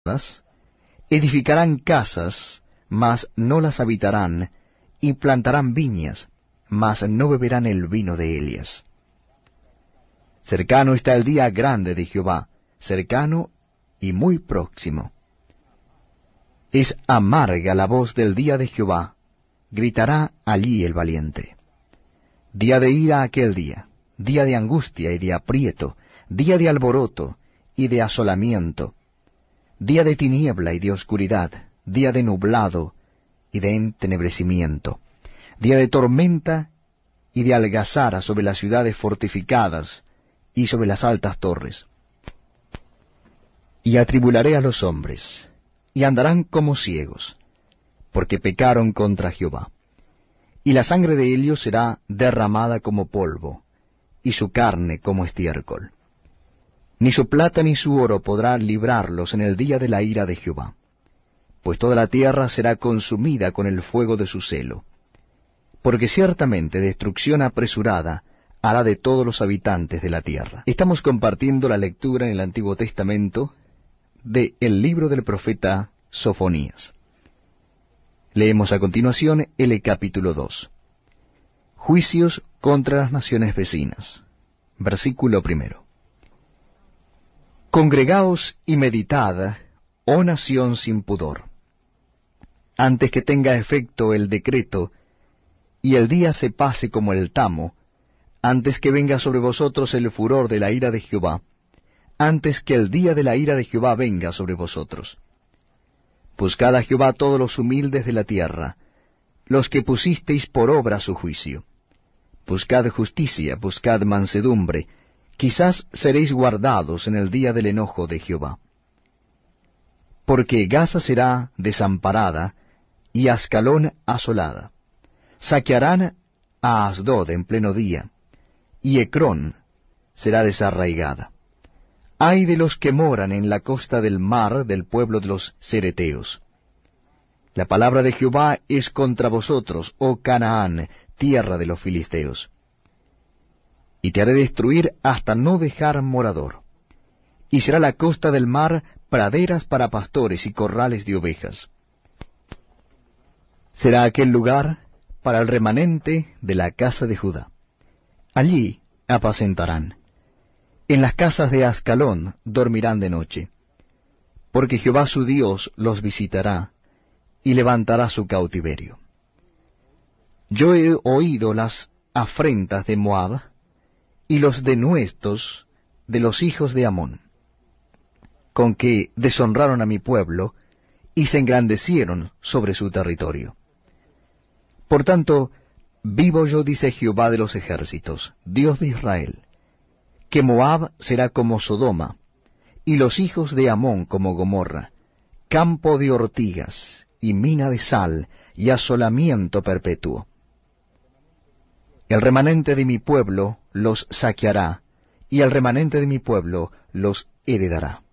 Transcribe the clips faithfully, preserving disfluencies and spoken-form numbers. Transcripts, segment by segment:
edificarán casas, mas no las habitarán, y plantarán viñas, mas no beberán el vino de ellas. Cercano está el día grande de Jehová, cercano y muy próximo. Es amarga la voz del día de Jehová, gritará allí el valiente. Día de ira aquel día, día de angustia y de aprieto, día de alboroto y de asolamiento, día de tiniebla y de oscuridad, día de nublado y de entenebrecimiento, día de tormenta y de algazara sobre las ciudades fortificadas y sobre las altas torres. Y atribularé a los hombres, y andarán como ciegos, porque pecaron contra Jehová. Y la sangre de ellos será derramada como polvo, y su carne como estiércol. Ni su plata ni su oro podrá librarlos en el día de la ira de Jehová, pues toda la tierra será consumida con el fuego de su celo. Porque ciertamente destrucción apresurada hará de todos los habitantes de la tierra. Estamos compartiendo la lectura en el Antiguo Testamento de el libro del profeta Sofonías. Leemos a continuación el capítulo dos. Juicios contra las naciones vecinas. Versículo primero. Congregaos y meditad, oh nación sin pudor, antes que tenga efecto el decreto, y el día se pase como el tamo, antes que venga sobre vosotros el furor de la ira de Jehová, antes que el día de la ira de Jehová venga sobre vosotros. Buscad a Jehová todos los humildes de la tierra, los que pusisteis por obra su juicio. Buscad justicia, buscad mansedumbre, quizás seréis guardados en el día del enojo de Jehová. Porque Gaza será desamparada, y Ascalón asolada. Saquearán a Asdod en pleno día, y Ecrón será desarraigada. Ay de los que moran en la costa del mar del pueblo de los cereteos. La palabra de Jehová es contra vosotros, oh Canaán, tierra de los filisteos. Y te haré destruir hasta no dejar morador. Y será la costa del mar praderas para pastores y corrales de ovejas. Será aquel lugar para el remanente de la casa de Judá. Allí apacentarán. En las casas de Ascalón dormirán de noche, porque Jehová su Dios los visitará, y levantará su cautiverio. Yo he oído las afrentas de Moab, y los denuestos de los hijos de Amón, con que deshonraron a mi pueblo, y se engrandecieron sobre su territorio. Por tanto, vivo yo, dice Jehová de los ejércitos, Dios de Israel, que Moab será como Sodoma, y los hijos de Amón como Gomorra, campo de ortigas, y mina de sal, y asolamiento perpetuo. El remanente de mi pueblo los saqueará, y el remanente de mi pueblo los heredará.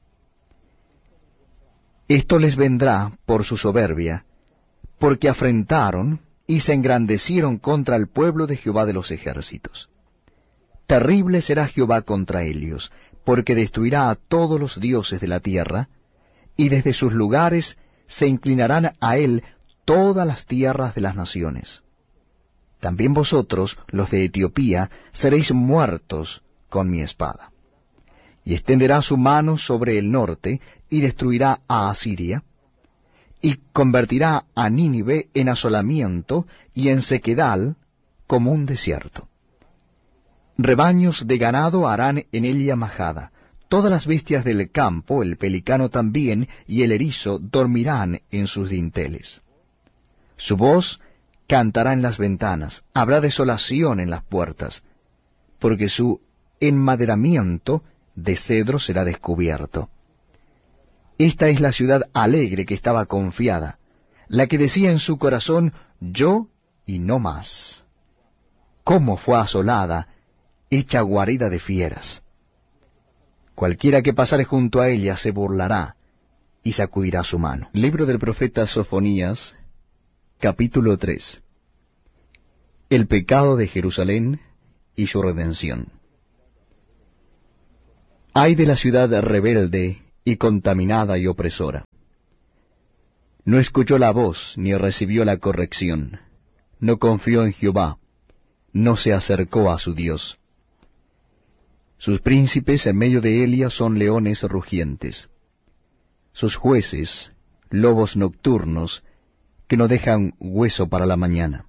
Esto les vendrá por su soberbia, porque afrentaron y se engrandecieron contra el pueblo de Jehová de los ejércitos. Terrible será Jehová contra ellos, porque destruirá a todos los dioses de la tierra, y desde sus lugares se inclinarán a él todas las tierras de las naciones. También vosotros, los de Etiopía, seréis muertos con mi espada. Y extenderá su mano sobre el norte, y destruirá a Asiria, y convertirá a Nínive en asolamiento, y en sequedal como un desierto. Rebaños de ganado harán en ella majada. Todas las bestias del campo, el pelicano también, y el erizo dormirán en sus dinteles. Su voz cantará en las ventanas, habrá desolación en las puertas, porque su enmaderamiento de cedro será descubierto. Esta es la ciudad alegre que estaba confiada, la que decía en su corazón, yo y no más. ¿Cómo fue asolada, hecha guarida de fieras? Cualquiera que pasare junto a ella se burlará y sacudirá su mano. Libro del profeta Sofonías, capítulo tres. El pecado de Jerusalén y su redención. Ay de la ciudad rebelde y contaminada y opresora. No escuchó la voz, ni recibió la corrección. No confió en Jehová, no se acercó a su Dios. Sus príncipes en medio de Elia son leones rugientes. Sus jueces, lobos nocturnos, que no dejan hueso para la mañana.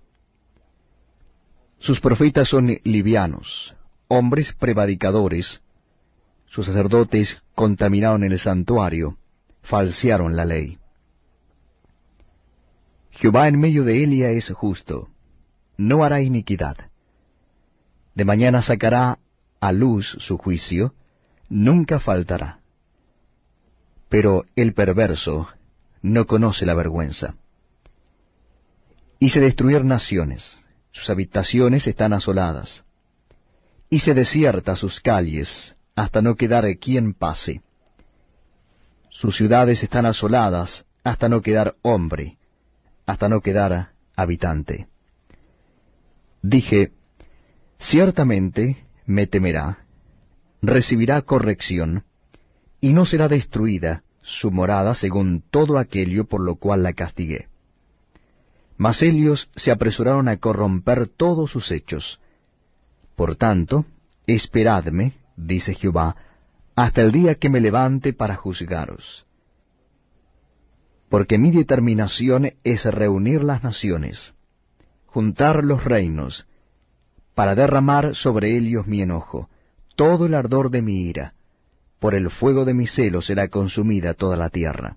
Sus profetas son livianos, hombres prevaricadores. Sus sacerdotes contaminaron el santuario, falsearon la ley. Jehová en medio de Elia es justo, no hará iniquidad. De mañana sacará a luz su juicio, nunca faltará. Pero el perverso no conoce la vergüenza. Hice destruir naciones, sus habitaciones están asoladas. Hice desiertas sus calles, hasta no quedar quien pase. Sus ciudades están asoladas, hasta no quedar hombre, hasta no quedar habitante. Dije, ciertamente me temerá, recibirá corrección, y no será destruida su morada según todo aquello por lo cual la castigué. Mas ellos se apresuraron a corromper todos sus hechos. Por tanto, esperadme, dice Jehová, hasta el día que me levante para juzgaros. Porque mi determinación es reunir las naciones, juntar los reinos, para derramar sobre ellos mi enojo, todo el ardor de mi ira. Por el fuego de mi celo será consumida toda la tierra.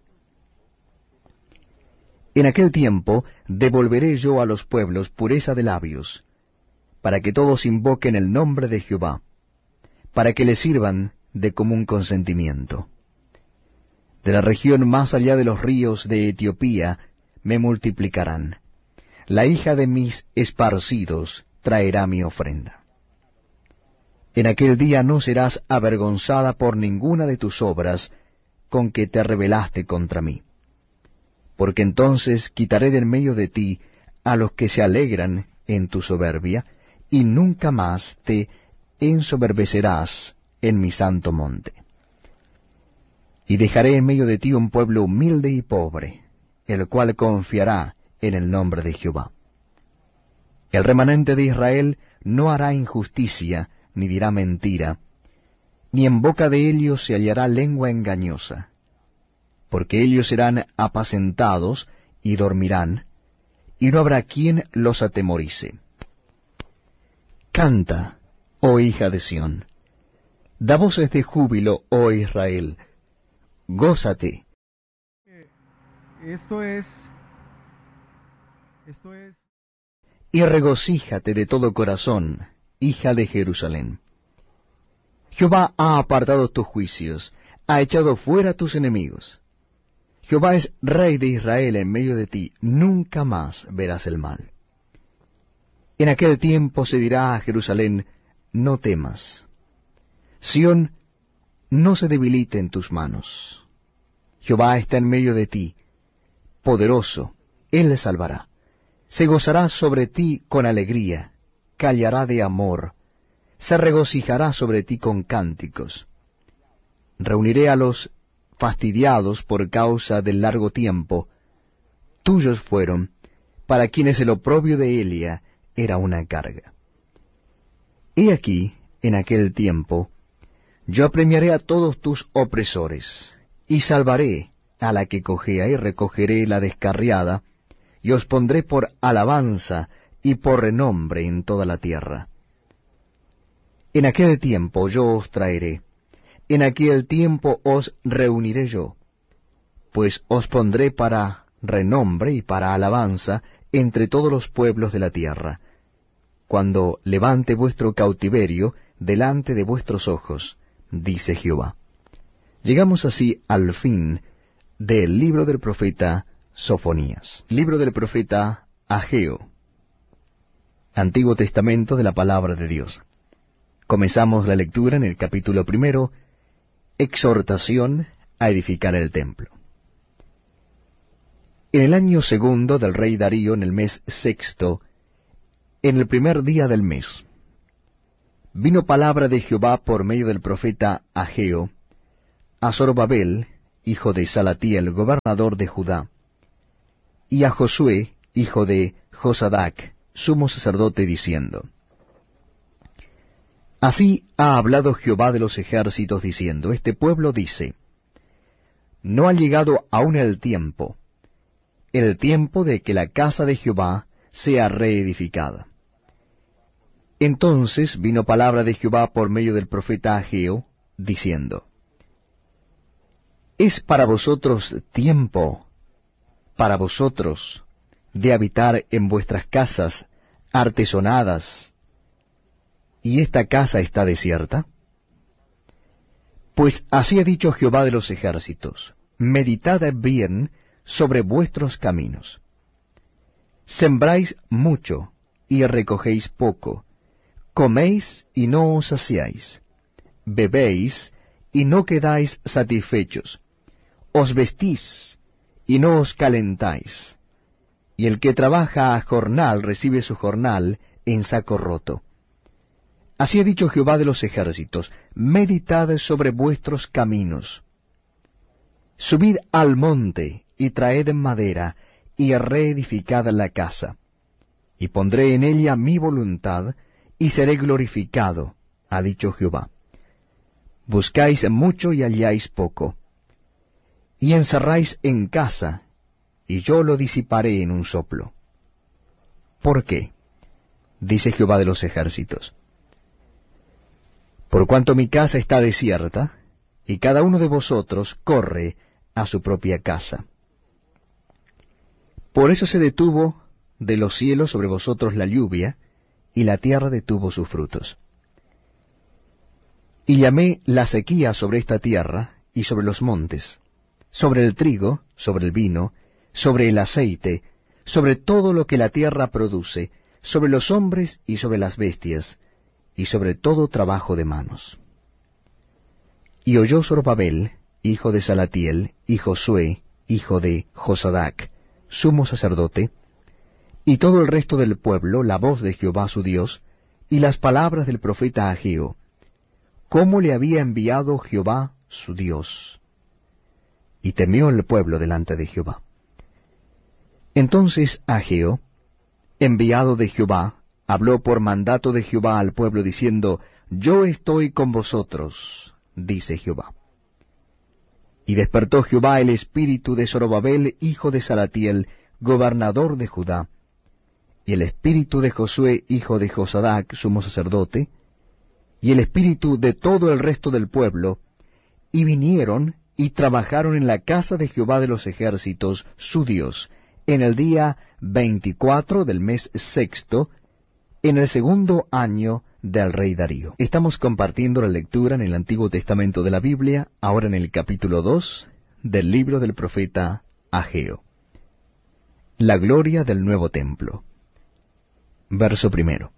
En aquel tiempo devolveré yo a los pueblos pureza de labios, para que todos invoquen el nombre de Jehová, para que le sirvan de común consentimiento. De la región más allá de los ríos de Etiopía me multiplicarán. La hija de mis esparcidos traerá mi ofrenda. En aquel día no serás avergonzada por ninguna de tus obras con que te rebelaste contra mí. Porque entonces quitaré del medio de ti a los que se alegran en tu soberbia, y nunca más te ensoberbecerás en mi santo monte. Y dejaré en medio de ti un pueblo humilde y pobre, el cual confiará en el nombre de Jehová. El remanente de Israel no hará injusticia, ni dirá mentira, ni en boca de ellos se hallará lengua engañosa, porque ellos serán apacentados y dormirán, y no habrá quien los atemorice. Canta, oh hija de Sión, da voces de júbilo, oh Israel, gózate. Esto es, esto es... Y regocíjate de todo corazón, hija de Jerusalén. Jehová ha apartado tus juicios, ha echado fuera tus enemigos. Jehová es rey de Israel en medio de ti, nunca más verás el mal. En aquel tiempo se dirá a Jerusalén, no temas. Sión, no se debilite en tus manos. Jehová está en medio de ti, poderoso, él le salvará. Se gozará sobre ti con alegría, callará de amor, se regocijará sobre ti con cánticos. Reuniré a los fastidiados por causa del largo tiempo, tuyos fueron, para quienes el oprobio de Elia era una carga. He aquí, en aquel tiempo, yo apremiaré a todos tus opresores, y salvaré a la que cojea, y recogeré la descarriada, y os pondré por alabanza y por renombre en toda la tierra. En aquel tiempo yo os traeré, en aquel tiempo os reuniré yo, pues os pondré para renombre y para alabanza entre todos los pueblos de la tierra, cuando levante vuestro cautiverio delante de vuestros ojos, dice Jehová. Llegamos así al fin del libro del profeta Sofonías. Libro del profeta Ageo. Antiguo Testamento de la Palabra de Dios. Comenzamos la lectura en el capítulo primero, exhortación a edificar el templo. En el año segundo del rey Darío, en el mes sexto, en el primer día del mes, vino palabra de Jehová por medio del profeta Ageo a Zorobabel, hijo de Salatiel, gobernador de Judá, y a Josué, hijo de Josadac, sumo sacerdote, diciendo: Así ha hablado Jehová de los ejércitos, diciendo: Este pueblo dice, no ha llegado aún el tiempo, el tiempo de que la casa de Jehová sea reedificada. Entonces vino palabra de Jehová por medio del profeta Ageo, diciendo: ¿Es para vosotros tiempo, para vosotros, de habitar en vuestras casas artesonadas, y esta casa está desierta? Pues así ha dicho Jehová de los ejércitos: meditad bien sobre vuestros caminos. Sembráis mucho, y recogéis poco, coméis y no os saciáis, bebéis y no quedáis satisfechos, os vestís y no os calentáis, y el que trabaja a jornal recibe su jornal en saco roto. Así ha dicho Jehová de los ejércitos: meditad sobre vuestros caminos. Subid al monte, y traed madera, y reedificad la casa. Y pondré en ella mi voluntad, y seré glorificado, ha dicho Jehová. Buscáis mucho y halláis poco, y encerráis en casa, y yo lo disiparé en un soplo. ¿Por qué? Dice Jehová de los ejércitos: por cuanto mi casa está desierta, y cada uno de vosotros corre a su propia casa. Por eso se detuvo de los cielos sobre vosotros la lluvia, y la tierra detuvo sus frutos. Y llamé la sequía sobre esta tierra y sobre los montes, sobre el trigo, sobre el vino, sobre el aceite, sobre todo lo que la tierra produce, sobre los hombres y sobre las bestias, y sobre todo trabajo de manos. Y oyó Zorobabel, hijo de Salatiel, y Josué, hijo de Josadac, sumo sacerdote, y todo el resto del pueblo, la voz de Jehová su Dios, y las palabras del profeta Ageo, cómo le había enviado Jehová su Dios. Y temió el pueblo delante de Jehová. Entonces Ageo, enviado de Jehová, habló por mandato de Jehová al pueblo, diciendo: yo estoy con vosotros, dice Jehová. Y despertó Jehová el espíritu de Zorobabel, hijo de Salatiel, gobernador de Judá, y el espíritu de Josué, hijo de Josadac, sumo sacerdote, y el espíritu de todo el resto del pueblo, y vinieron y trabajaron en la casa de Jehová de los ejércitos, su Dios, en el día veinticuatro del mes sexto, en el segundo año del rey Darío. Estamos compartiendo la lectura en el Antiguo Testamento de la Biblia, ahora en el capítulo dos del libro del profeta Ageo. La gloria del nuevo templo. Verso primero.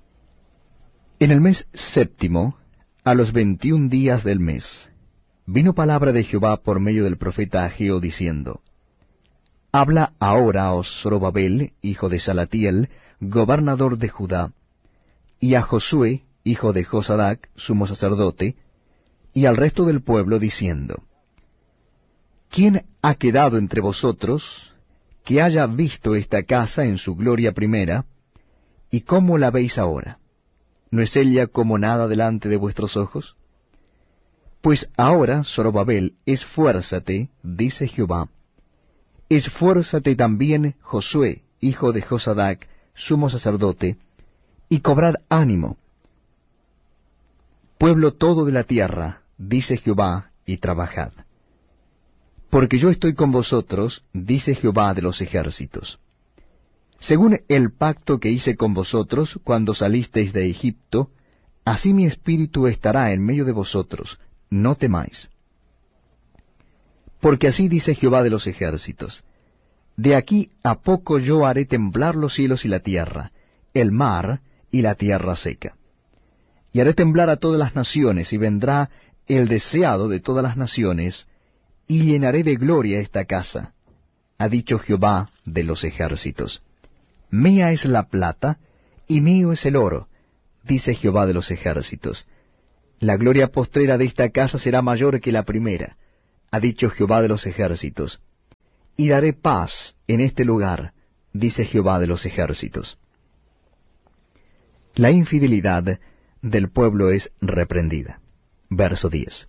En el mes séptimo, a los veintiún días del mes, vino palabra de Jehová por medio del profeta Ageo, diciendo: habla ahora a Zorobabel, hijo de Salatiel, gobernador de Judá, y a Josué, hijo de Josadac, sumo sacerdote, y al resto del pueblo, diciendo: ¿quién ha quedado entre vosotros que haya visto esta casa en su gloria primera, y cómo la veis ahora? ¿No es ella como nada delante de vuestros ojos? Pues ahora, Zorobabel, esfuérzate, dice Jehová, esfuérzate también Josué, hijo de Josadac, sumo sacerdote, y cobrad ánimo, pueblo todo de la tierra, dice Jehová, y trabajad. Porque yo estoy con vosotros, dice Jehová de los ejércitos. Según el pacto que hice con vosotros cuando salisteis de Egipto, así mi espíritu estará en medio de vosotros, no temáis. Porque así dice Jehová de los ejércitos: de aquí a poco yo haré temblar los cielos y la tierra, el mar y la tierra seca. Y haré temblar a todas las naciones, y vendrá el deseado de todas las naciones, y llenaré de gloria esta casa, ha dicho Jehová de los ejércitos. Mía es la plata, y mío es el oro, dice Jehová de los ejércitos. La gloria postrera de esta casa será mayor que la primera, ha dicho Jehová de los ejércitos, y daré paz en este lugar, dice Jehová de los ejércitos. La infidelidad del pueblo es reprendida. Verso diez.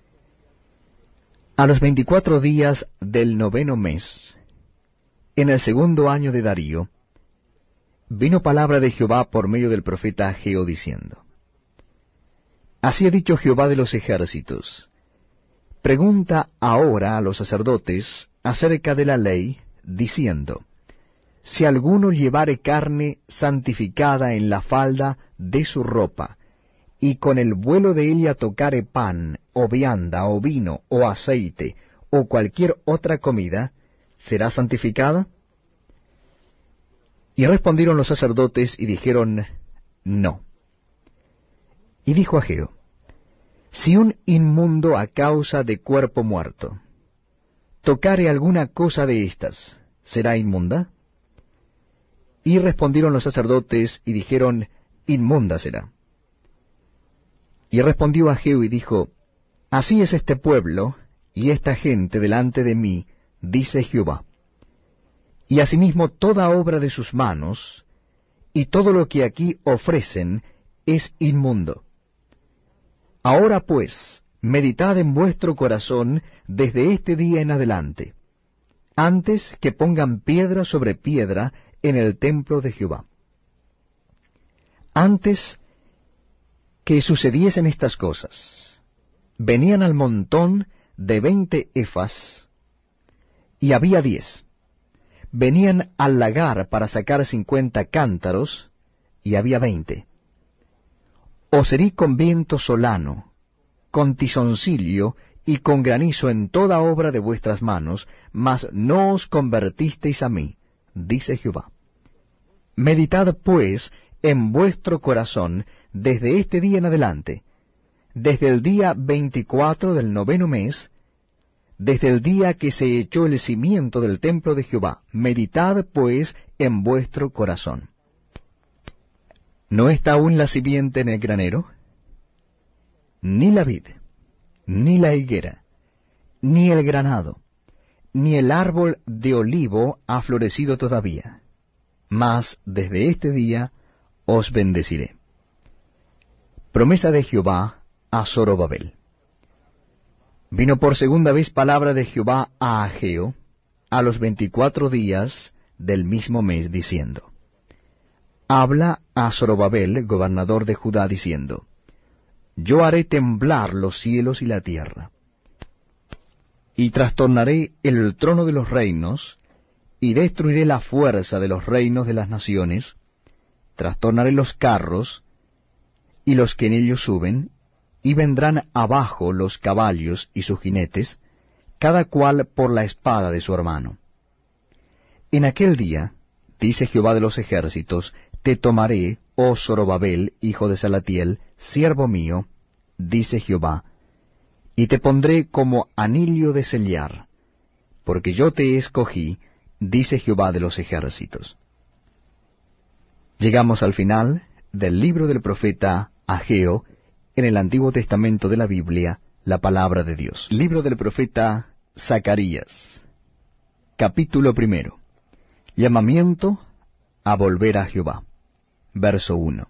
A los veinticuatro días del noveno mes, en el segundo año de Darío, vino palabra de Jehová por medio del profeta Ageo, diciendo: Así ha dicho Jehová de los ejércitos, pregunta ahora a los sacerdotes acerca de la ley, diciendo: Si alguno llevare carne santificada en la falda de su ropa, y con el vuelo de ella tocare pan, o vianda, o vino, o aceite, o cualquier otra comida, ¿será santificada? Y respondieron los sacerdotes y dijeron: No. Y dijo Ageo: Si un inmundo a causa de cuerpo muerto tocare alguna cosa de estas, ¿será inmunda? Y respondieron los sacerdotes y dijeron: Inmunda será. Y respondió Ageo y dijo: Así es este pueblo y esta gente delante de mí, dice Jehová. Y asimismo toda obra de sus manos, y todo lo que aquí ofrecen, es inmundo. Ahora pues, meditad en vuestro corazón desde este día en adelante, antes que pongan piedra sobre piedra en el templo de Jehová. Antes que sucediesen estas cosas, venían al montón de veinte efas, y había diez. Venían al lagar para sacar cincuenta cántaros, y había veinte. Os herí con viento solano, con tizoncillo y con granizo en toda obra de vuestras manos, mas no os convertisteis a mí, dice Jehová. Meditad pues en vuestro corazón desde este día en adelante, desde el día veinticuatro del noveno mes, desde el día que se echó el cimiento del templo de Jehová. Meditad pues en vuestro corazón. ¿No está aún la simiente en el granero? Ni la vid, ni la higuera, ni el granado, ni el árbol de olivo ha florecido todavía. Mas desde este día os bendeciré. Promesa de Jehová a Zorobabel. Vino por segunda vez palabra de Jehová a Ageo, a los veinticuatro días del mismo mes, diciendo: Habla a Zorobabel, gobernador de Judá, diciendo: Yo haré temblar los cielos y la tierra, y trastornaré el trono de los reinos, y destruiré la fuerza de los reinos de las naciones, trastornaré los carros, y los que en ellos suben, y vendrán abajo los caballos y sus jinetes, cada cual por la espada de su hermano. En aquel día, dice Jehová de los ejércitos, te tomaré, oh Zorobabel, hijo de Salatiel, siervo mío, dice Jehová, y te pondré como anillo de sellar, porque yo te escogí, dice Jehová de los ejércitos. Llegamos al final del libro del profeta Ageo, en el Antiguo Testamento de la Biblia, la palabra de Dios. Libro del profeta Zacarías, capítulo primero. Llamamiento a volver a Jehová. Verso uno.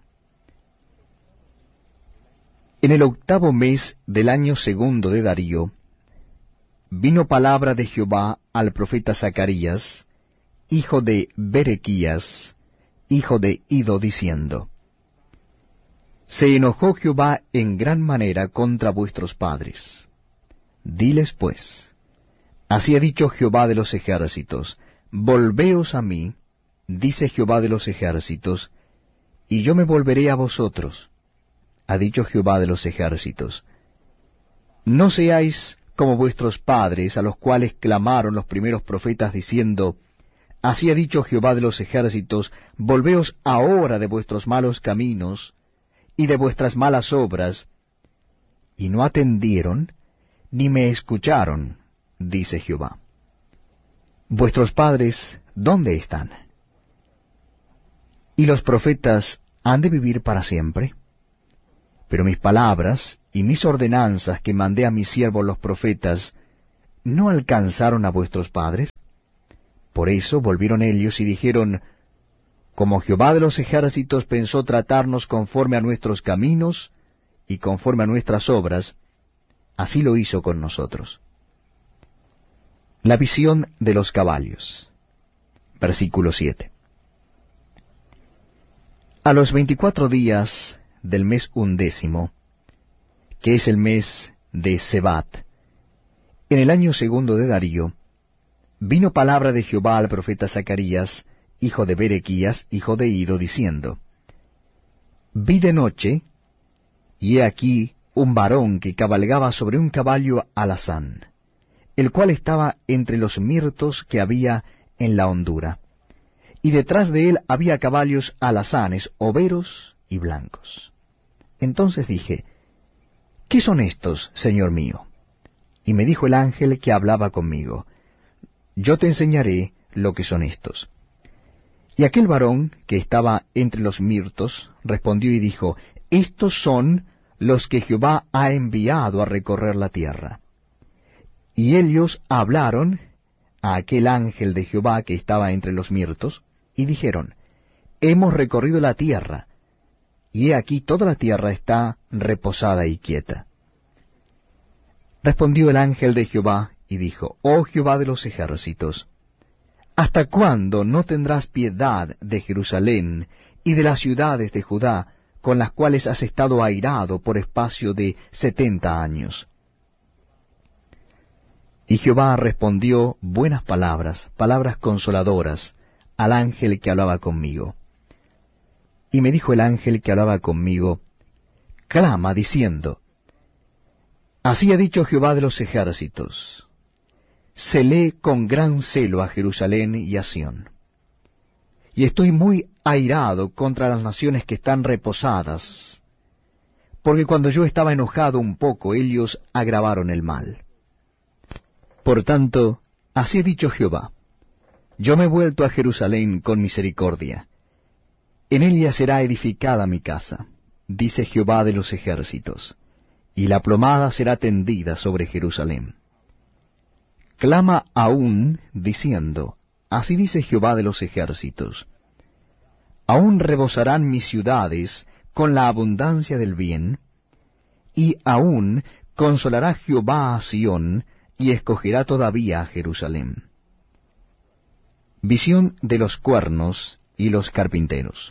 En el octavo mes del año segundo de Darío, vino palabra de Jehová al profeta Zacarías, hijo de Berequías, hijo de Ido, diciendo: Se enojó Jehová en gran manera contra vuestros padres. Diles pues: Así ha dicho Jehová de los ejércitos, volveos a mí, dice Jehová de los ejércitos, y yo me volveré a vosotros, ha dicho Jehová de los ejércitos. No seáis como vuestros padres, a los cuales clamaron los primeros profetas, diciendo: Así ha dicho Jehová de los ejércitos, volveos ahora de vuestros malos caminos y de vuestras malas obras, y no atendieron, ni me escucharon, dice Jehová. Vuestros padres, ¿dónde están? ¿Y los profetas han de vivir para siempre? Pero mis palabras y mis ordenanzas que mandé a mis siervos los profetas, ¿no alcanzaron a vuestros padres? Por eso volvieron ellos y dijeron, como Jehová de los ejércitos pensó tratarnos conforme a nuestros caminos y conforme a nuestras obras, así lo hizo con nosotros. La visión de los caballos. Versículo siete. A los veinticuatro días del mes undécimo, que es el mes de Sebat, en el año segundo de Darío, vino palabra de Jehová al profeta Zacarías, hijo de Berequías, hijo de Ido, diciendo, Vi de noche, y he aquí un varón que cabalgaba sobre un caballo alazán, el cual estaba entre los mirtos que había en la hondura, y detrás de él había caballos alazanes, overos y blancos. Entonces dije, ¿qué son estos, Señor mío? Y me dijo el ángel que hablaba conmigo, Yo te enseñaré lo que son estos. Y aquel varón que estaba entre los mirtos respondió y dijo, Estos son los que Jehová ha enviado a recorrer la tierra. Y ellos hablaron a aquel ángel de Jehová que estaba entre los mirtos, y dijeron, Hemos recorrido la tierra, y he aquí toda la tierra está reposada y quieta. Respondió el ángel de Jehová, y dijo, Oh Jehová de los ejércitos, ¿hasta cuándo no tendrás piedad de Jerusalén y de las ciudades de Judá, con las cuales has estado airado por espacio de setenta años? Y Jehová respondió buenas palabras, palabras consoladoras, al ángel que hablaba conmigo. Y me dijo el ángel que hablaba conmigo, Clama, diciendo, Así ha dicho Jehová de los ejércitos, celé con gran celo a Jerusalén y a Sión, y estoy muy airado contra las naciones que están reposadas, porque cuando yo estaba enojado un poco, ellos agravaron el mal. Por tanto, así ha dicho Jehová, yo me he vuelto a Jerusalén con misericordia, en ella será edificada mi casa, dice Jehová de los ejércitos, y la plomada será tendida sobre Jerusalén. Clama aún, diciendo, así dice Jehová de los ejércitos, aún rebosarán mis ciudades con la abundancia del bien, y aún consolará Jehová a Sión, y escogerá todavía a Jerusalén. Visión de los cuernos y los carpinteros.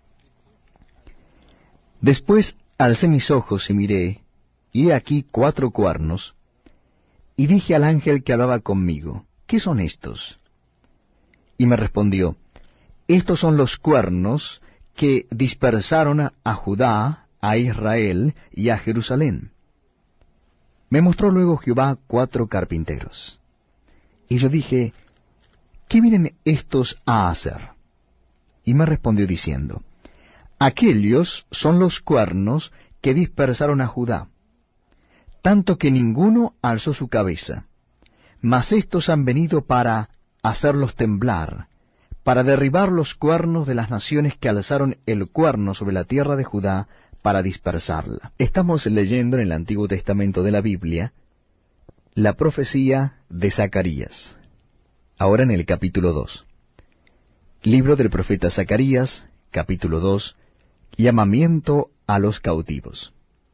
Después alcé mis ojos y miré, y he aquí cuatro cuernos, y dije al ángel que hablaba conmigo, ¿qué son estos? Y me respondió, estos son los cuernos que dispersaron a Judá, a Israel y a Jerusalén. Me mostró luego Jehová cuatro carpinteros. Y yo dije, ¿qué vienen estos a hacer? Y me respondió diciendo, aquellos son los cuernos que dispersaron a Judá, tanto que ninguno alzó su cabeza, mas estos han venido para hacerlos temblar, para derribar los cuernos de las naciones que alzaron el cuerno sobre la tierra de Judá, para dispersarla. Estamos leyendo en el Antiguo Testamento de la Biblia la profecía de Zacarías. Ahora en el capítulo dos. Libro del profeta Zacarías, capítulo dos, llamamiento a los cautivos.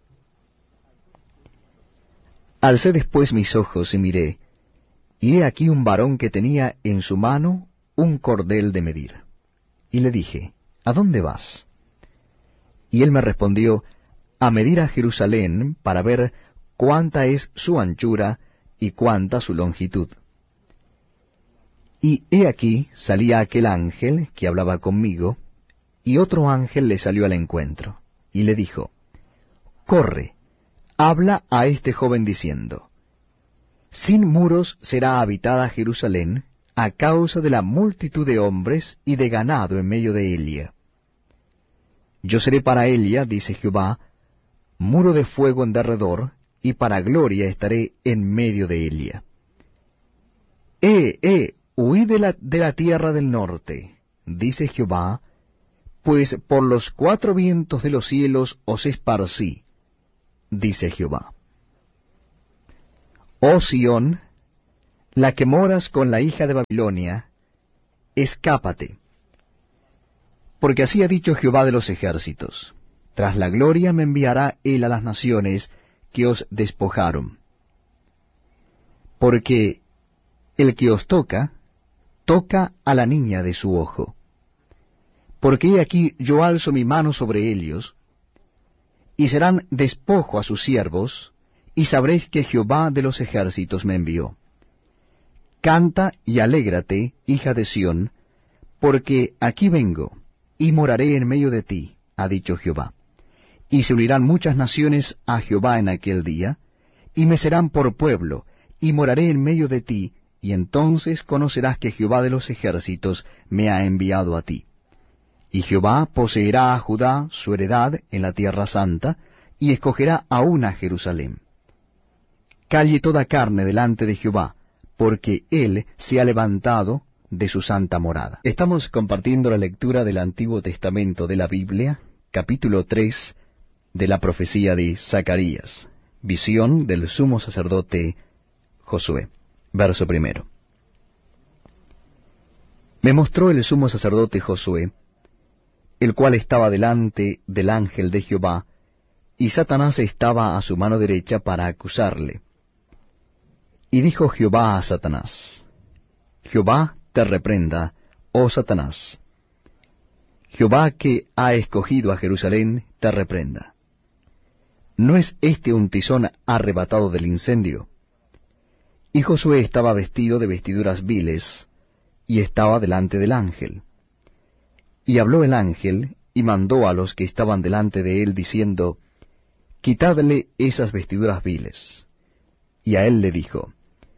Alcé después mis ojos y miré, y he aquí un varón que tenía en su mano un cordel de medir. Y le dije, ¿a dónde vas? Y él me respondió, a medir a Jerusalén para ver cuánta es su anchura y cuánta su longitud. Y he aquí salía aquel ángel que hablaba conmigo, y otro ángel le salió al encuentro, y le dijo, corre, habla a este joven diciendo, sin muros será habitada Jerusalén, a causa de la multitud de hombres y de ganado en medio de ella. Yo seré para ella, dice Jehová, muro de fuego en derredor, y para gloria estaré en medio de ella. Eh, eh, huid de la, de la tierra del norte, dice Jehová, pues por los cuatro vientos de los cielos os esparcí, dice Jehová. Oh Sión, la que moras con la hija de Babilonia, escápate. Porque así ha dicho Jehová de los ejércitos, tras la gloria me enviará él a las naciones que os despojaron. Porque el que os toca, toca a la niña de su ojo. Porque he aquí yo alzo mi mano sobre ellos, y serán despojo a sus siervos, y sabréis que Jehová de los ejércitos me envió. Canta y alégrate, hija de Sión, porque aquí vengo, y moraré en medio de ti, ha dicho Jehová. Y se unirán muchas naciones a Jehová en aquel día, y me serán por pueblo, y moraré en medio de ti, y entonces conocerás que Jehová de los ejércitos me ha enviado a ti. Y Jehová poseerá a Judá su heredad en la tierra santa, y escogerá aún a Jerusalén. Calle toda carne delante de Jehová, porque él se ha levantado de su santa morada. Estamos compartiendo la lectura del Antiguo Testamento de la Biblia, capítulo tres, de la profecía de Zacarías, visión del sumo sacerdote Josué. Verso primero. Me mostró el sumo sacerdote Josué, el cual estaba delante del ángel de Jehová, y Satanás estaba a su mano derecha para acusarle. Y dijo Jehová a Satanás, Jehová te reprenda, oh Satanás. Jehová que ha escogido a Jerusalén te reprenda. ¿No es este un tizón arrebatado del incendio? Y Josué estaba vestido de vestiduras viles, y estaba delante del ángel. Y habló el ángel, y mandó a los que estaban delante de él, diciendo, Quitadle esas vestiduras viles. Y a él le dijo,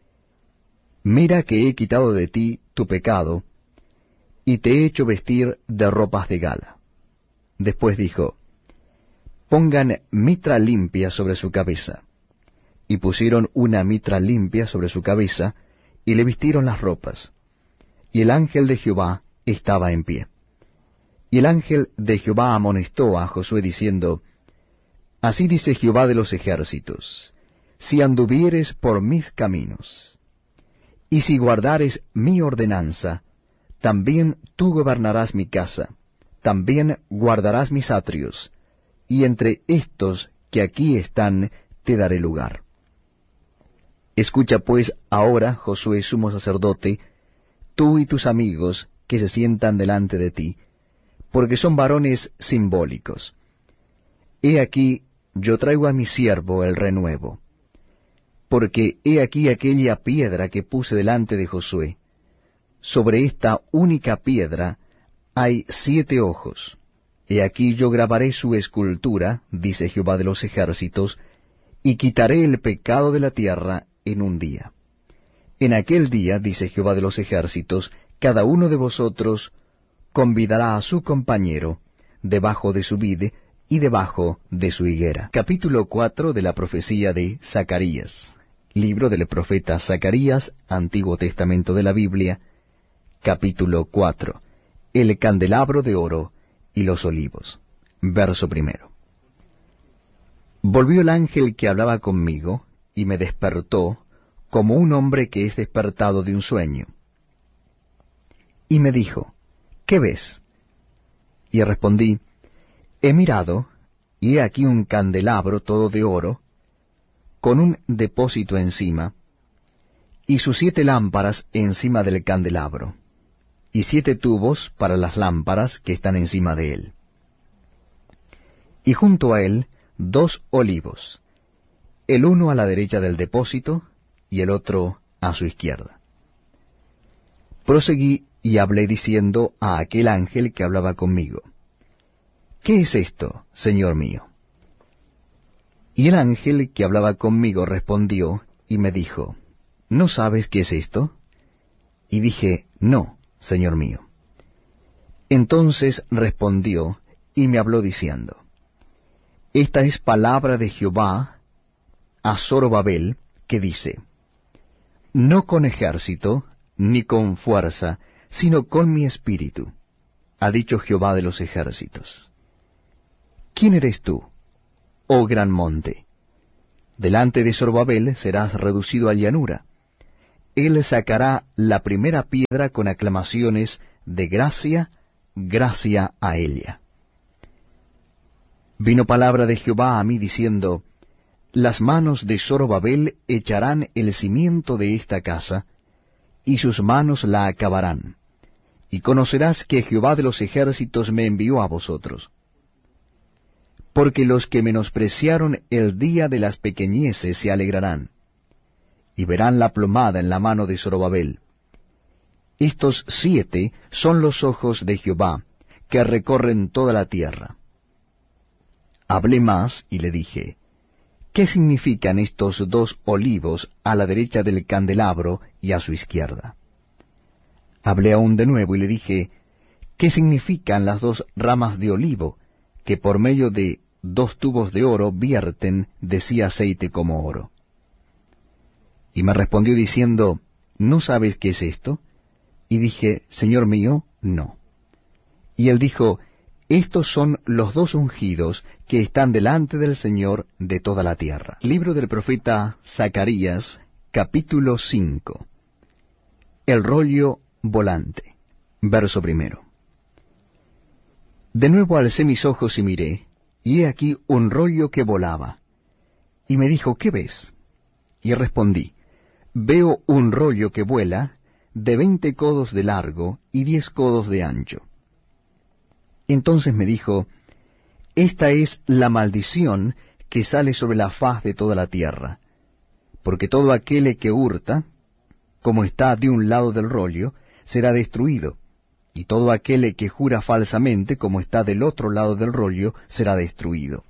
Mira que he quitado de ti tu pecado, y te he hecho vestir de ropas de gala. Después dijo, Pongan mitra limpia sobre su cabeza. Y pusieron una mitra limpia sobre su cabeza, y le vistieron las ropas. Y el ángel de Jehová estaba en pie. Y el ángel de Jehová amonestó a Josué diciendo, Así dice Jehová de los ejércitos, si anduvieres por mis caminos, y si guardares mi ordenanza, también tú gobernarás mi casa, también guardarás mis atrios, y entre estos que aquí están te daré lugar. Escucha pues ahora, Josué sumo sacerdote, tú y tus amigos que se sientan delante de ti, porque son varones simbólicos. He aquí, yo traigo a mi siervo el renuevo. Porque he aquí aquella piedra que puse delante de Josué. Sobre esta única piedra hay siete ojos. He aquí yo grabaré su escultura, dice Jehová de los ejércitos, y quitaré el pecado de la tierra en un día. En aquel día, dice Jehová de los ejércitos, cada uno de vosotros convidará a su compañero debajo de su vid y debajo de su higuera. Capítulo cuatro de la profecía de Zacarías. Libro del profeta Zacarías, Antiguo Testamento de la Biblia, capítulo cuatro. El candelabro de oro y los olivos. Verso primero. Volvió el ángel que hablaba conmigo, y me despertó, como un hombre que es despertado de un sueño. Y me dijo, ¿qué ves? Y respondí, he mirado, y he aquí un candelabro todo de oro, con un depósito encima, y sus siete lámparas encima del candelabro, y siete tubos para las lámparas que están encima de él. Y junto a él dos olivos, el uno a la derecha del depósito, y el otro a su izquierda. Proseguí y hablé diciendo a aquel ángel que hablaba conmigo, ¿qué es esto, Señor mío? Y el ángel que hablaba conmigo respondió y me dijo, ¿no sabes qué es esto? Y dije, no, Señor mío. Entonces respondió y me habló diciendo, esta es palabra de Jehová a Zorobabel, que dice, no con ejército, ni con fuerza, sino con mi espíritu, ha dicho Jehová de los ejércitos. ¿Quién eres tú, oh gran monte? Delante de Zorobabel serás reducido a llanura, él sacará la primera piedra con aclamaciones de gracia, gracia a ella. Vino palabra de Jehová a mí diciendo, las manos de Zorobabel echarán el cimiento de esta casa, y sus manos la acabarán. Y conocerás que Jehová de los ejércitos me envió a vosotros. Porque los que menospreciaron el día de las pequeñeces se alegrarán, y verán la plomada en la mano de Zorobabel. Estos siete son los ojos de Jehová, que recorren toda la tierra. Hablé más y le dije, ¿qué significan estos dos olivos a la derecha del candelabro y a su izquierda? Hablé aún de nuevo y le dije, ¿qué significan las dos ramas de olivo, que por medio de dos tubos de oro vierten de sí aceite como oro? Y me respondió diciendo, ¿no sabes qué es esto? Y dije, Señor mío, no. Y él dijo, estos son los dos ungidos que están delante del Señor de toda la tierra. Libro del profeta Zacarías, capítulo cinco. El rollo volante. Verso primero. De nuevo alcé mis ojos y miré, y he aquí un rollo que volaba. Y me dijo, ¿qué ves? Y respondí, veo un rollo que vuela, de veinte codos de largo y diez codos de ancho. Entonces me dijo, esta es la maldición que sale sobre la faz de toda la tierra, porque todo aquel que hurta, como está de un lado del rollo, será destruido, y todo aquel que jura falsamente, como está del otro lado del rollo, será destruido.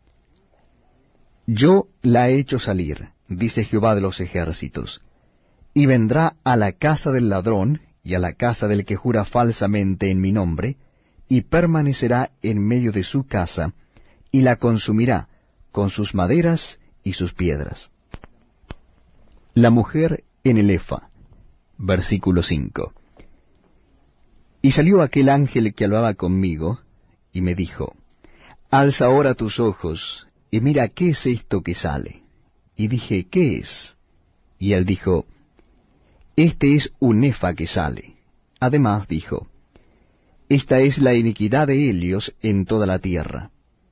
Yo la he hecho salir, dice Jehová de los ejércitos, y vendrá a la casa del ladrón y a la casa del que jura falsamente en mi nombre, y permanecerá en medio de su casa, y la consumirá con sus maderas y sus piedras. La mujer en el efa. Versículo cinco. Y salió aquel ángel que hablaba conmigo, y me dijo, alza ahora tus ojos, y mira qué es esto que sale. Y dije, ¿qué es? Y él dijo, este es un efa que sale. Además dijo, esta es la iniquidad de Helios en toda la tierra.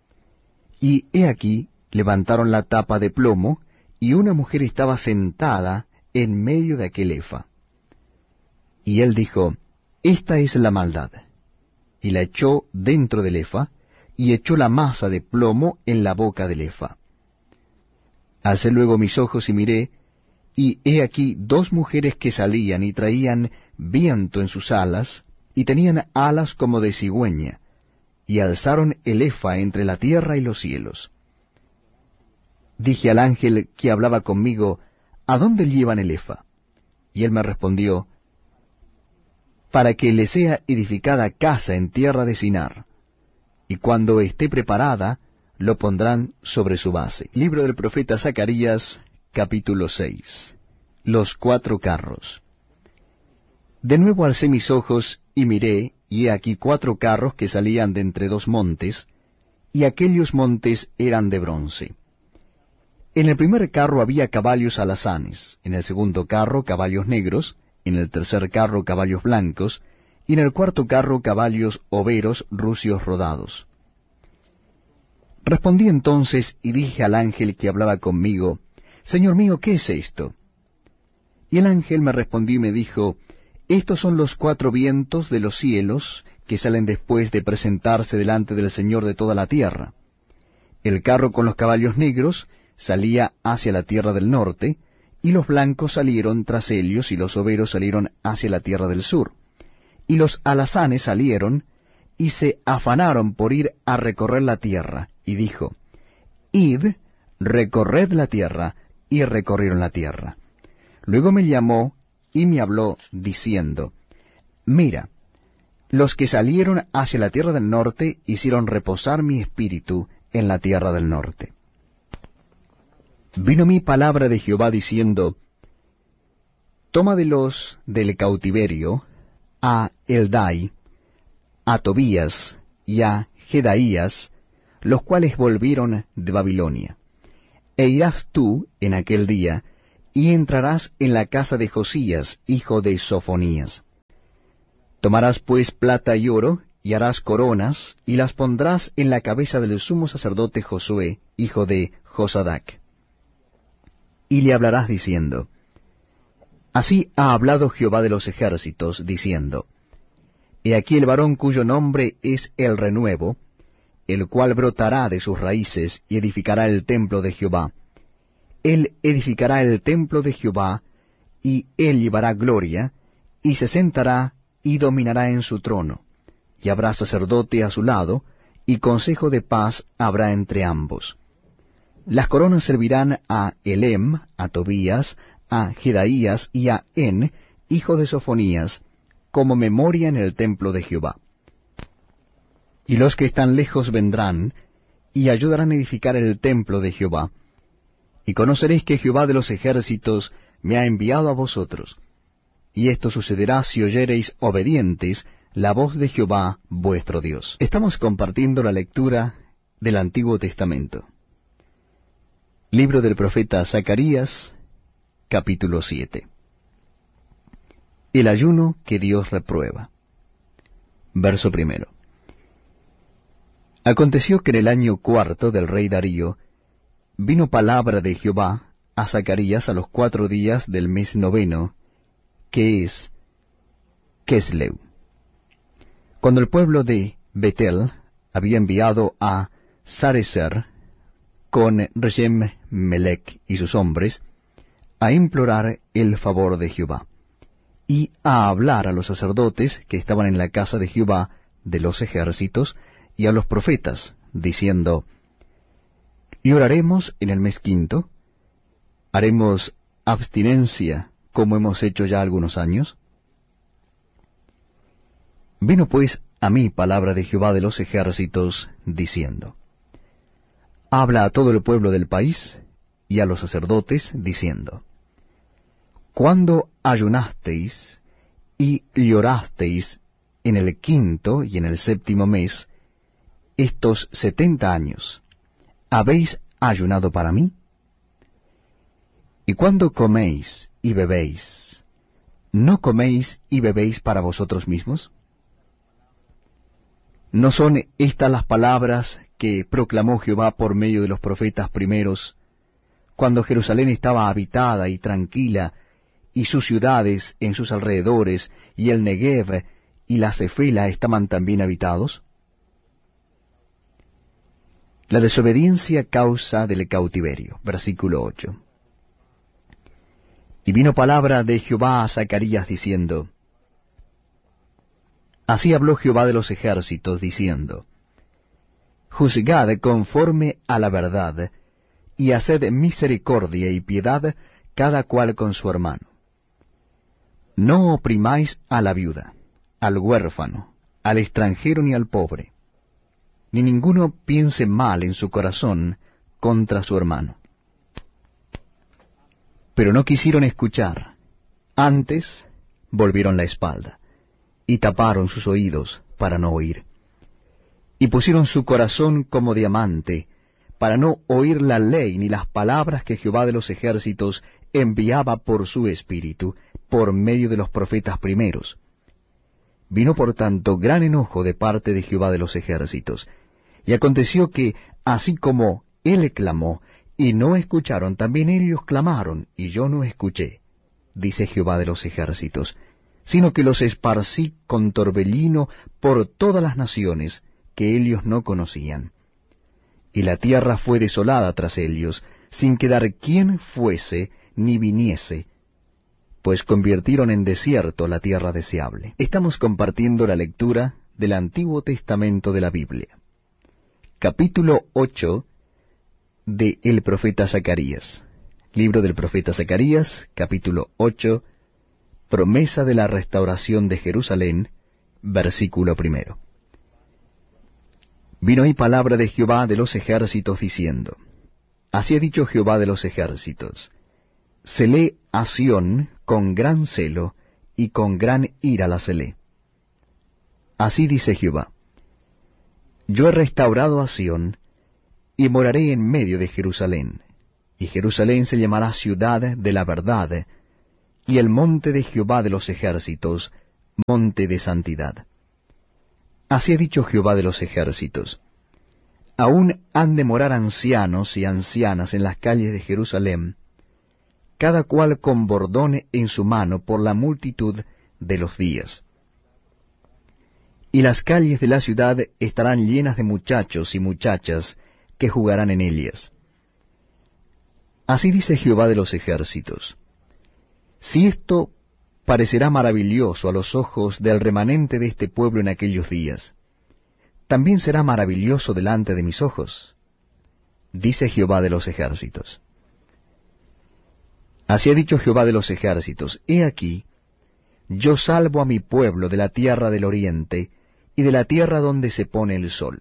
Y he aquí, levantaron la tapa de plomo, y una mujer estaba sentada en medio de aquel efa. Y él dijo, esta es la maldad. Y la echó dentro del efa, y echó la masa de plomo en la boca del efa. Alcé luego mis ojos y miré, y he aquí dos mujeres que salían y traían viento en sus alas, y tenían alas como de cigüeña, y alzaron el efa entre la tierra y los cielos. Dije al ángel que hablaba conmigo, ¿a dónde llevan el efa? Y él me respondió, para que le sea edificada casa en tierra de Sinar, y cuando esté preparada, lo pondrán sobre su base. Libro del profeta Zacarías, capítulo seis. Los cuatro carros. De nuevo alcé mis ojos y miré, y he aquí cuatro carros que salían de entre dos montes, y aquellos montes eran de bronce. En el primer carro había caballos alazanes, en el segundo carro caballos negros, en el tercer carro caballos blancos, y en el cuarto carro caballos overos rucios rodados. Respondí entonces y dije al ángel que hablaba conmigo, Señor mío, ¿qué es esto? Y el ángel me respondió y me dijo, estos son los cuatro vientos de los cielos que salen después de presentarse delante del Señor de toda la tierra. El carro con los caballos negros salía hacia la tierra del norte, y los blancos salieron tras ellos, y los overos salieron hacia la tierra del sur. Y los alazanes salieron, y se afanaron por ir a recorrer la tierra, y dijo, Id, recorred la tierra, y recorrieron la tierra. Luego me llamó, y me habló, diciendo, Mira, los que salieron hacia la tierra del norte hicieron reposar mi espíritu en la tierra del norte. Vino mi palabra de Jehová diciendo, Toma de los del cautiverio a Eldai, a Tobías y a Jedaías, los cuales volvieron de Babilonia. E irás tú en aquel día, y entrarás en la casa de Josías, hijo de Sofonías. Tomarás pues plata y oro, y harás coronas, y las pondrás en la cabeza del sumo sacerdote Josué, hijo de Josadac. Y le hablarás diciendo, Así ha hablado Jehová de los ejércitos, diciendo, He aquí el varón cuyo nombre es el renuevo, el cual brotará de sus raíces y edificará el templo de Jehová. Él edificará el templo de Jehová, y él llevará gloria, y se sentará y dominará en su trono, y habrá sacerdote a su lado, y consejo de paz habrá entre ambos. Las coronas servirán a Elem, a Tobías, a Jedaías y a En, hijo de Sofonías, como memoria en el templo de Jehová. Y los que están lejos vendrán, y ayudarán a edificar el templo de Jehová. Y conoceréis que Jehová de los ejércitos me ha enviado a vosotros. Y esto sucederá si oyereis obedientes la voz de Jehová vuestro Dios. Estamos compartiendo la lectura del Antiguo Testamento. Libro del profeta Zacarías, capítulo siete. El ayuno que Dios reprueba. Verso primero. Aconteció que en el año cuarto del rey Darío vino palabra de Jehová a Zacarías a los cuatro días del mes noveno, que es Kesleu. Cuando el pueblo de Betel había enviado a Sarecer con Reshem Melech y sus hombres a implorar el favor de Jehová, y a hablar a los sacerdotes que estaban en la casa de Jehová de los ejércitos, y a los profetas, diciendo, ¿Lloraremos en el mes quinto? ¿Haremos abstinencia como hemos hecho ya algunos años? Vino pues a mí palabra de Jehová de los ejércitos, diciendo, Habla a todo el pueblo del país, y a los sacerdotes, diciendo, Cuando ayunasteis y llorasteis en el quinto y en el séptimo mes, estos setenta años, ¿habéis ayunado para mí? Y cuando coméis y bebéis, ¿no coméis y bebéis para vosotros mismos? ¿No son estas las palabras que proclamó Jehová por medio de los profetas primeros, cuando Jerusalén estaba habitada y tranquila, y sus ciudades en sus alrededores, y el Negev y la Cefela estaban también habitados? La desobediencia causa del cautiverio. Versículo ocho. Y vino palabra de Jehová a Zacarías diciendo, Así habló Jehová de los ejércitos, diciendo, Juzgad conforme a la verdad, y haced misericordia y piedad cada cual con su hermano. No oprimáis a la viuda, al huérfano, al extranjero ni al pobre, ni ninguno piense mal en su corazón contra su hermano. Pero no quisieron escuchar, antes volvieron la espalda, y taparon sus oídos para no oír, y pusieron su corazón como diamante, para no oír la ley ni las palabras que Jehová de los ejércitos enviaba por su espíritu, por medio de los profetas primeros. Vino por tanto gran enojo de parte de Jehová de los ejércitos, y aconteció que, así como él clamó, y no escucharon, también ellos clamaron, y yo no escuché, dice Jehová de los ejércitos, sino que los esparcí con torbellino por todas las naciones que ellos no conocían. Y la tierra fue desolada tras ellos, sin quedar quien fuese ni viniese, pues convirtieron en desierto la tierra deseable. Estamos compartiendo la lectura del Antiguo Testamento de la Biblia. Capítulo ocho de el profeta Zacarías. Libro del profeta Zacarías, capítulo ocho, promesa de la restauración de Jerusalén, versículo primero. Vino ahí palabra de Jehová de los ejércitos diciendo, Así ha dicho Jehová de los ejércitos, celé a Sión con gran celo, y con gran ira la celé. Así dice Jehová, Yo he restaurado a Sión, y moraré en medio de Jerusalén, y Jerusalén se llamará ciudad de la verdad, y el monte de Jehová de los ejércitos, monte de santidad. Así ha dicho Jehová de los ejércitos: aún han de morar ancianos y ancianas en las calles de Jerusalén, cada cual con bordón en su mano por la multitud de los días. Y las calles de la ciudad estarán llenas de muchachos y muchachas que jugarán en ellas. Así dice Jehová de los ejércitos: si esto parecerá maravilloso a los ojos del remanente de este pueblo en aquellos días, también será maravilloso delante de mis ojos, dice Jehová de los ejércitos. Así ha dicho Jehová de los ejércitos: he aquí, yo salvo a mi pueblo de la tierra del oriente y de la tierra donde se pone el sol.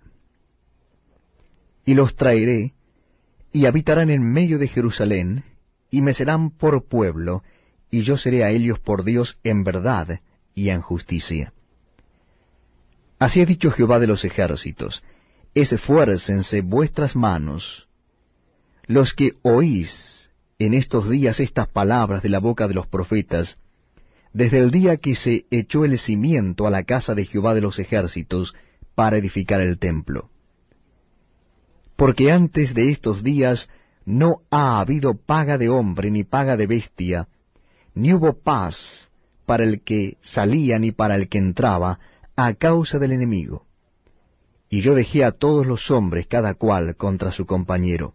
Y los traeré, y habitarán en medio de Jerusalén, y me serán por pueblo, y yo seré a ellos por Dios en verdad y en justicia. Así ha dicho Jehová de los ejércitos: esfuércense vuestras manos, los que oís en estos días estas palabras de la boca de los profetas, desde el día que se echó el cimiento a la casa de Jehová de los ejércitos para edificar el templo. Porque antes de estos días no ha habido paga de hombre ni paga de bestia, ni hubo paz para el que salía ni para el que entraba, a causa del enemigo. Y yo dejé a todos los hombres cada cual contra su compañero.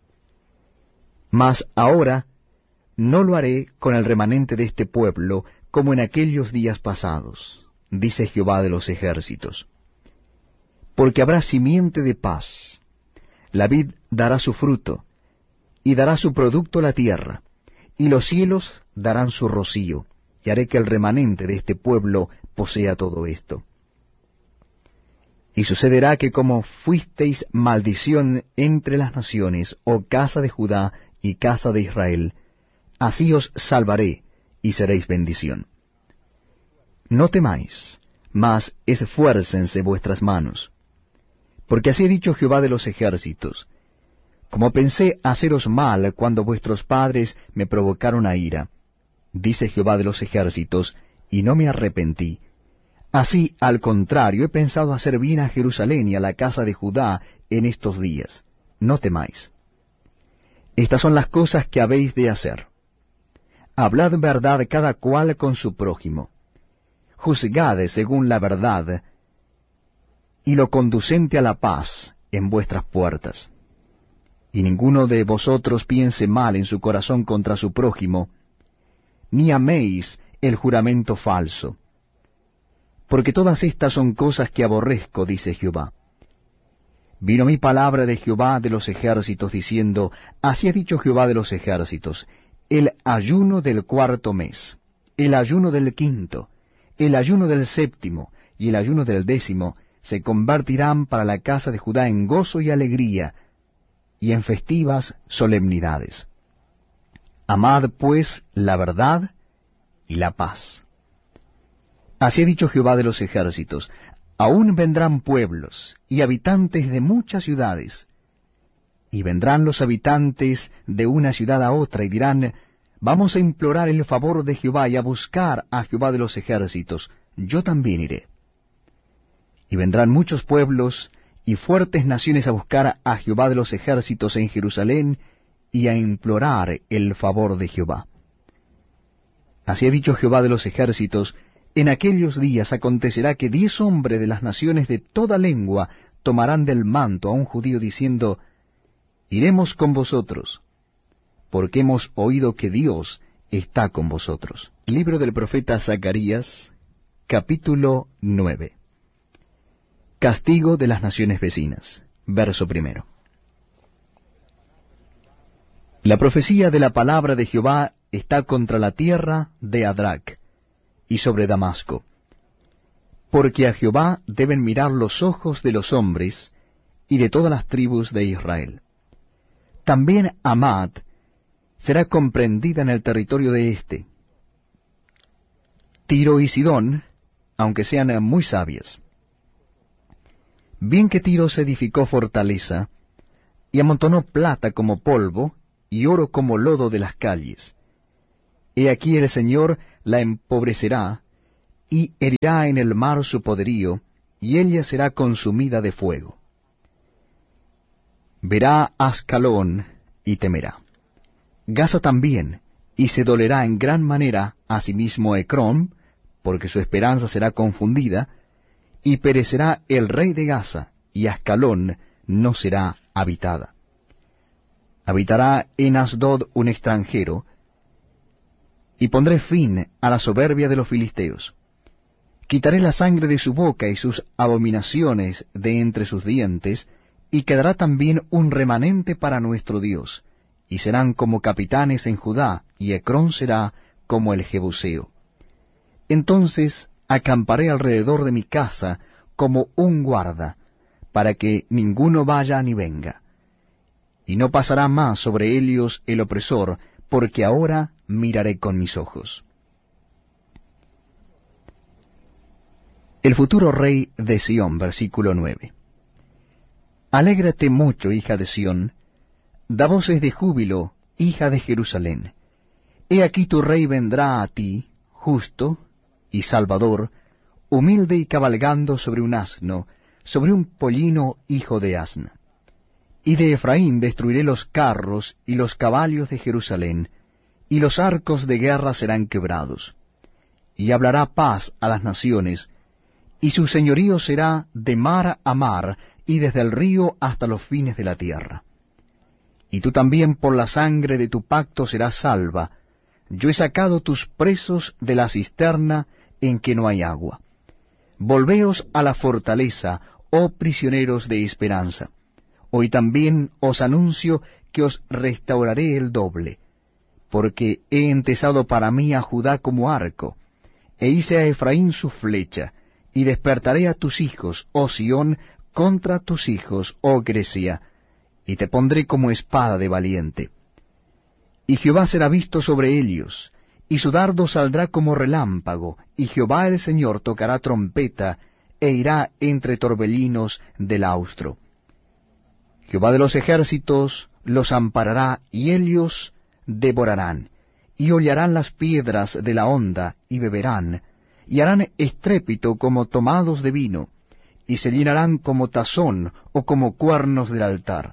Mas ahora no lo haré con el remanente de este pueblo, como en aquellos días pasados, dice Jehová de los ejércitos. Porque habrá simiente de paz, la vid dará su fruto, y dará su producto la tierra, y los cielos darán su rocío, y haré que el remanente de este pueblo posea todo esto. Y sucederá que como fuisteis maldición entre las naciones, oh casa de Judá y casa de Israel, así os salvaré, y seréis bendición. No temáis, mas esfuércense vuestras manos. Porque así ha dicho Jehová de los ejércitos: como pensé haceros mal cuando vuestros padres me provocaron a ira, dice Jehová de los ejércitos, y no me arrepentí, así al contrario he pensado hacer bien a Jerusalén y a la casa de Judá en estos días. No temáis. Estas son las cosas que habéis de hacer. Hablad verdad cada cual con su prójimo. Juzgad según la verdad, y lo conducente a la paz en vuestras puertas. Y ninguno de vosotros piense mal en su corazón contra su prójimo, ni améis el juramento falso. Porque todas estas son cosas que aborrezco, dice Jehová. Vino mi palabra de Jehová de los ejércitos, diciendo: así ha dicho Jehová de los ejércitos, el ayuno del cuarto mes, el ayuno del quinto, el ayuno del séptimo y el ayuno del décimo se convertirán para la casa de Judá en gozo y alegría, y en festivas solemnidades. Amad pues la verdad y la paz. Así ha dicho Jehová de los ejércitos: aún vendrán pueblos y habitantes de muchas ciudades, y vendrán los habitantes de una ciudad a otra, y dirán: vamos a implorar el favor de Jehová y a buscar a Jehová de los ejércitos, yo también iré. Y vendrán muchos pueblos y fuertes naciones a buscar a Jehová de los ejércitos en Jerusalén, y a implorar el favor de Jehová. Así ha dicho Jehová de los ejércitos: en aquellos días acontecerá que diez hombres de las naciones de toda lengua tomarán del manto a un judío, diciendo: iremos con vosotros, porque hemos oído que Dios está con vosotros. Libro del profeta Zacarías, capítulo nueve. Castigo de las naciones vecinas. Verso primero. La profecía de la palabra de Jehová está contra la tierra de Adrac y sobre Damasco, porque a Jehová deben mirar los ojos de los hombres y de todas las tribus de Israel. También Amad será comprendida en el territorio de éste. Tiro y Sidón, aunque sean muy sabias. Bien que Tiro se edificó fortaleza, y amontonó plata como polvo, y oro como lodo de las calles. He aquí el Señor la empobrecerá, y herirá en el mar su poderío, y ella será consumida de fuego. Verá Ascalón, y temerá. Gaza también, y se dolerá en gran manera asimismo Ecrón, porque su esperanza será confundida, y perecerá el rey de Gaza, y Ascalón no será habitada. Habitará en Asdod un extranjero, y pondré fin a la soberbia de los filisteos. Quitaré la sangre de su boca y sus abominaciones de entre sus dientes, y quedará también un remanente para nuestro Dios, y serán como capitanes en Judá, y Ecrón será como el Jebuseo. Entonces acamparé alrededor de mi casa como un guarda, para que ninguno vaya ni venga. Y no pasará más sobre ellos el opresor, porque ahora miraré con mis ojos. El futuro rey de Sión, versículo nueve. Alégrate mucho, hija de Sión, da voces de júbilo, hija de Jerusalén. He aquí tu rey vendrá a ti, justo y salvador, humilde y cabalgando sobre un asno, sobre un pollino hijo de asna. Y de Efraín destruiré los carros y los caballos de Jerusalén, y los arcos de guerra serán quebrados. Y hablará paz a las naciones, y su señorío será de mar a mar, y desde el río hasta los fines de la tierra. Y tú también por la sangre de tu pacto serás salva. Yo he sacado tus presos de la cisterna en que no hay agua. Volveos a la fortaleza, oh prisioneros de esperanza. Hoy también os anuncio que os restauraré el doble, porque he entesado para mí a Judá como arco, e hice a Efraín su flecha, y despertaré a tus hijos, oh Sión, contra tus hijos, oh Grecia, y te pondré como espada de valiente. Y Jehová será visto sobre ellos, y su dardo saldrá como relámpago, y Jehová el Señor tocará trompeta, e irá entre torbellinos del austro. Jehová de los ejércitos los amparará, y ellos devorarán, y hollarán las piedras de la honda, y beberán, y harán estrépito como tomados de vino, y se llenarán como tazón o como cuernos del altar.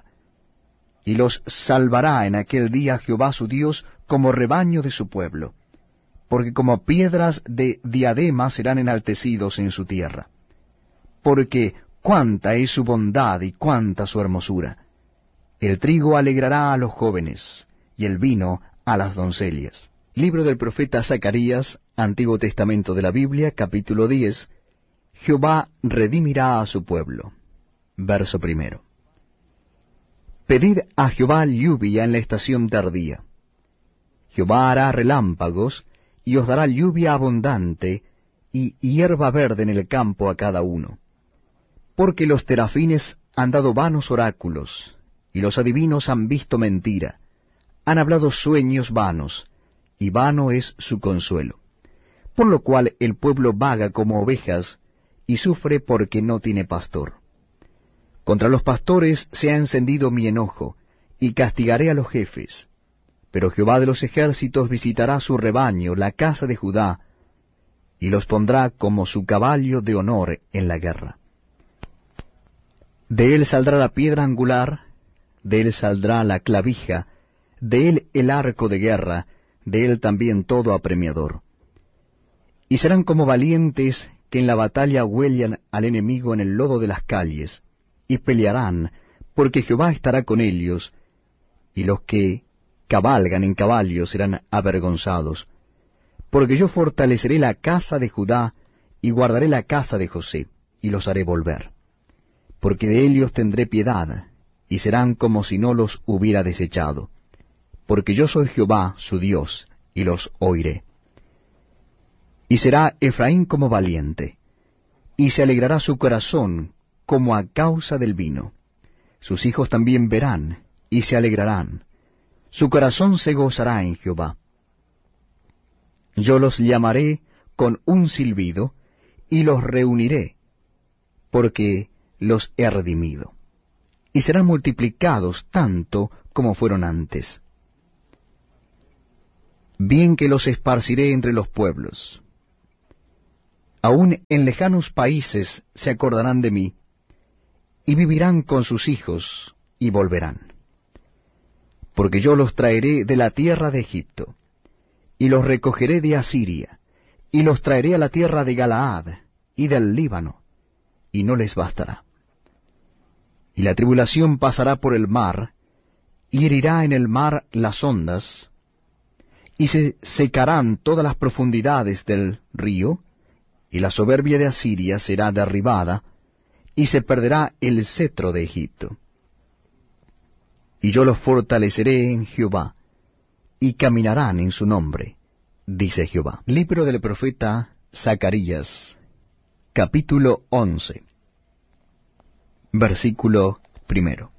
Y los salvará en aquel día Jehová su Dios como rebaño de su pueblo, porque como piedras de diadema serán enaltecidos en su tierra. Porque cuánta es su bondad y cuánta su hermosura. El trigo alegrará a los jóvenes, y el vino a las doncellas. Libro del profeta Zacarías, Antiguo Testamento de la Biblia, capítulo diez. Jehová redimirá a su pueblo. Verso primero. Pedid a Jehová lluvia en la estación tardía. Jehová hará relámpagos, y os dará lluvia abundante, y hierba verde en el campo a cada uno. Porque los terafines han dado vanos oráculos, y los adivinos han visto mentira, han hablado sueños vanos, y vano es su consuelo. Por lo cual el pueblo vaga como ovejas, y sufre porque no tiene pastor. Contra los pastores se ha encendido mi enojo, y castigaré a los jefes. Pero Jehová de los ejércitos visitará su rebaño, la casa de Judá, y los pondrá como su caballo de honor en la guerra. De él saldrá la piedra angular, de él saldrá la clavija, de él el arco de guerra, de él también todo apremiador. Y serán como valientes que en la batalla huellan al enemigo en el lodo de las calles, y pelearán, porque Jehová estará con ellos, y los que cabalgan en caballos serán avergonzados. Porque yo fortaleceré la casa de Judá, y guardaré la casa de José, y los haré volver. Porque de ellos tendré piedad, y serán como si no los hubiera desechado. Porque yo soy Jehová, su Dios, y los oiré. Y será Efraín como valiente, y se alegrará su corazón como a causa del vino. Sus hijos también verán, y se alegrarán. Su corazón se gozará en Jehová. Yo los llamaré con un silbido, y los reuniré, porque los he redimido. Y serán multiplicados tanto como fueron antes. bien que los esparciré entre los pueblos. Aún en lejanos países se acordarán de mí, y vivirán con sus hijos, y volverán. Porque yo los traeré de la tierra de Egipto, y los recogeré de Asiria, y los traeré a la tierra de Galaad, y del Líbano, y no les bastará. Y la tribulación pasará por el mar, y herirá en el mar las ondas, y se secarán todas las profundidades del río, y la soberbia de Asiria será derribada, y se perderá el cetro de Egipto. Y yo los fortaleceré en Jehová, y caminarán en su nombre, dice Jehová. Libro del profeta Zacarías, capítulo once, versículo primero.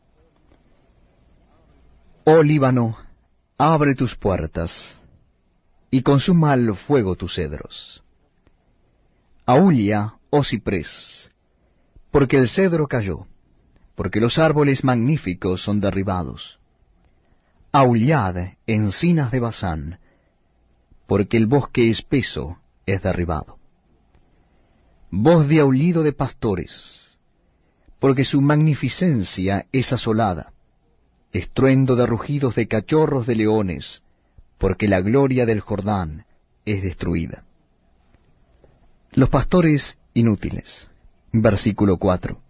Oh Líbano, abre tus puertas, y consuma al fuego tus cedros. Aúlla, oh ciprés, porque el cedro cayó, porque los árboles magníficos son derribados. Aullad, encinas de Basán, porque el bosque espeso es derribado. Voz de aullido de pastores, porque su magnificencia es asolada. Estruendo de rugidos de cachorros de leones, porque la gloria del Jordán es destruida. Los pastores inútiles. Versículo cuatro.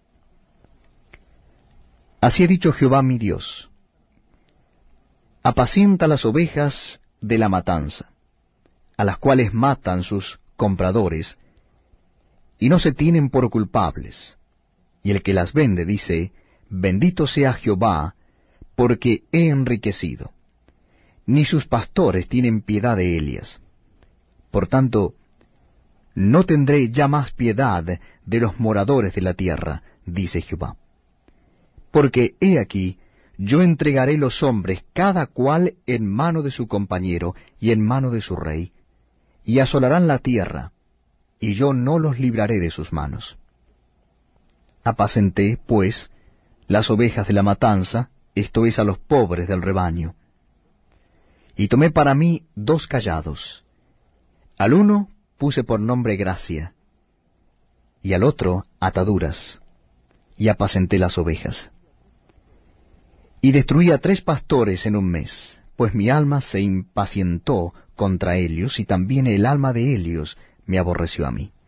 Así ha dicho Jehová mi Dios: apacienta las ovejas de la matanza, a las cuales matan sus compradores, y no se tienen por culpables. Y el que las vende dice: bendito sea Jehová, porque he enriquecido. Ni sus pastores tienen piedad de ellas. Por tanto, no tendré ya más piedad de los moradores de la tierra, dice Jehová. Porque he aquí, yo entregaré los hombres cada cual en mano de su compañero y en mano de su rey, y asolarán la tierra, y yo no los libraré de sus manos. Apacenté, pues, las ovejas de la matanza, esto es, a los pobres del rebaño. Y tomé para mí dos callados. Al uno puse por nombre gracia, y al otro ataduras, y apacenté las ovejas. Y destruí a tres pastores en un mes, pues mi alma se impacientó contra ellos, y también el alma de ellos me aborreció a mí.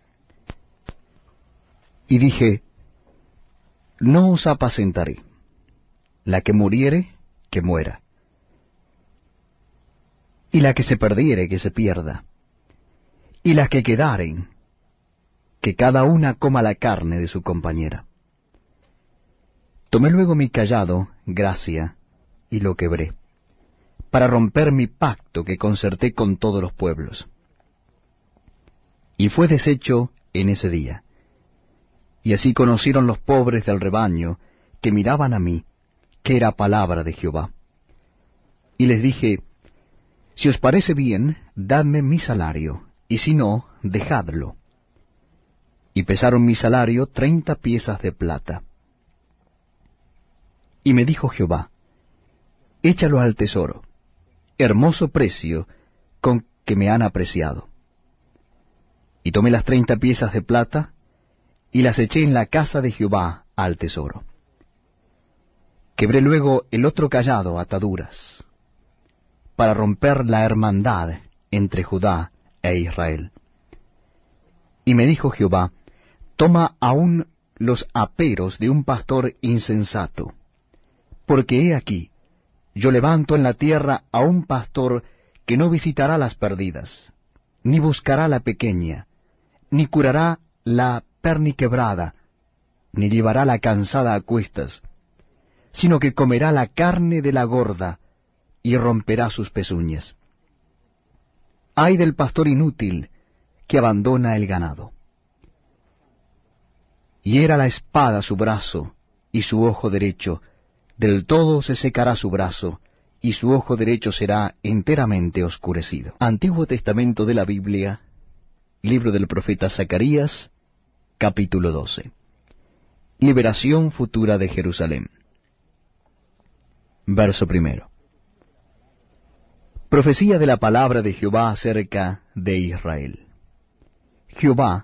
Y dije: no os apacentaré. La que muriere, que muera. Y la que se perdiere, que se pierda. Y las que quedaren, que cada una coma la carne de su compañera. Tomé luego mi callado, gracia, y lo quebré, para romper mi pacto que concerté con todos los pueblos. Y fue deshecho en ese día. Y así conocieron los pobres del rebaño, que miraban a mí, que era palabra de Jehová. Y les dije: si os parece bien, dadme mi salario, y si no, dejadlo. Y pesaron mi salario treinta piezas de plata. Y me dijo Jehová: échalo al tesoro, hermoso precio con que me han apreciado. Y tomé las treinta piezas de plata, y las eché en la casa de Jehová al tesoro. Quebré luego el otro callado, ataduras, para romper la hermandad entre Judá e Israel. Y me dijo Jehová: toma aún los aperos de un pastor insensato, porque he aquí, yo levanto en la tierra a un pastor que no visitará las perdidas, ni buscará la pequeña, ni curará la perniquebrada, ni llevará la cansada a cuestas, sino que comerá la carne de la gorda, y romperá sus pezuñas. Ay del pastor inútil que abandona el ganado. Hiera la espada su brazo, y su ojo derecho, del todo se secará su brazo, y su ojo derecho será enteramente oscurecido. Antiguo Testamento de la Biblia, libro del profeta Zacarías, capítulo doce. Liberación futura de Jerusalén. Verso primero. Profecía de la palabra de Jehová acerca de Israel. Jehová,